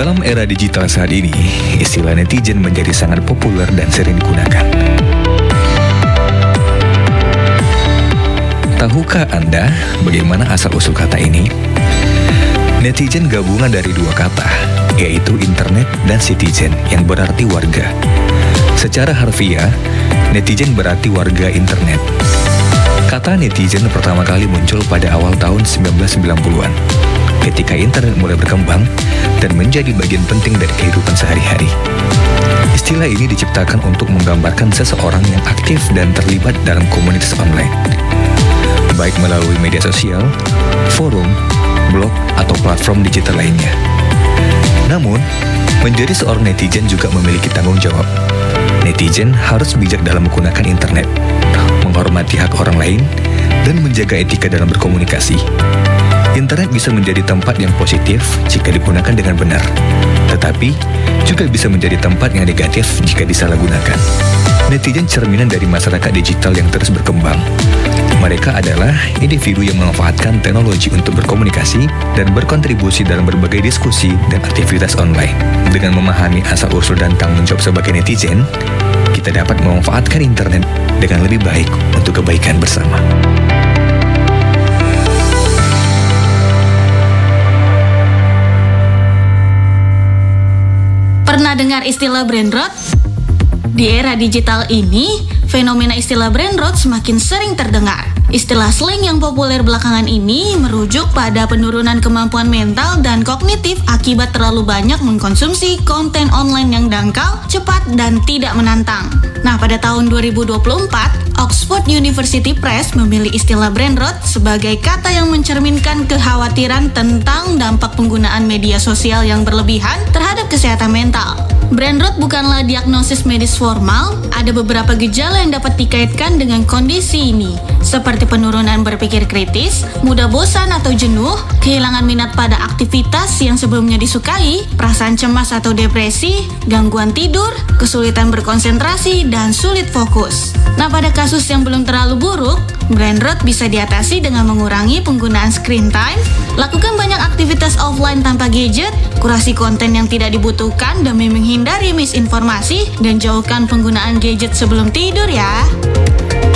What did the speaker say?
Dalam era digital saat ini, istilah netizen menjadi sangat populer dan sering digunakan. Tahukah Anda bagaimana asal-usul kata ini? Netizen gabungan dari dua kata, yaitu internet dan citizen, yang berarti warga. Secara harfiah, netizen berarti warga internet. Kata netizen pertama kali muncul pada awal tahun 1990-an, ketika internet mulai berkembang dan menjadi bagian penting dari kehidupan sehari-hari. Istilah ini diciptakan untuk menggambarkan seseorang yang aktif dan terlibat dalam komunitas online, baik melalui media sosial, forum, blog, atau platform digital lainnya. Namun, menjadi seorang netizen juga memiliki tanggung jawab. Netizen harus bijak dalam menggunakan internet, menghormati hak orang lain, dan menjaga etika dalam berkomunikasi. Internet bisa menjadi tempat yang positif jika digunakan dengan benar, tetapi juga bisa menjadi tempat yang negatif jika disalahgunakan. Netizen cerminan dari masyarakat digital yang terus berkembang. Mereka adalah individu yang memanfaatkan teknologi untuk berkomunikasi dan berkontribusi dalam berbagai diskusi dan aktivitas online. Dengan memahami asal-usul dan tanggung jawab sebagai netizen, kita dapat memanfaatkan internet dengan lebih baik untuk kebaikan bersama. Pernah dengar istilah brain rot? Di era digital ini, fenomena istilah brain rot semakin sering terdengar. Istilah slang yang populer belakangan ini merujuk pada penurunan kemampuan mental dan kognitif akibat terlalu banyak mengkonsumsi konten online yang dangkal, cepat, dan tidak menantang. Nah, pada tahun 2024, Oxford University Press memilih istilah brain rot sebagai kata yang mencerminkan kekhawatiran tentang dampak penggunaan media sosial yang berlebihan terhadap kesehatan mental. Brain rot bukanlah diagnosis medis formal, ada beberapa gejala yang dapat dikaitkan dengan kondisi ini, seperti penurunan berpikir kritis, mudah bosan atau jenuh, kehilangan minat pada aktivitas yang sebelumnya disukai, perasaan cemas atau depresi, gangguan tidur, kesulitan berkonsentrasi, dan sulit fokus. Nah, pada kasus yang belum terlalu buruk, brain rot bisa diatasi dengan mengurangi penggunaan screen time, lakukan banyak aktivitas offline tanpa gadget, kurasi konten yang tidak dibutuhkan demi menghindari misinformasi, dan jauhkan penggunaan gadget sebelum tidur ya.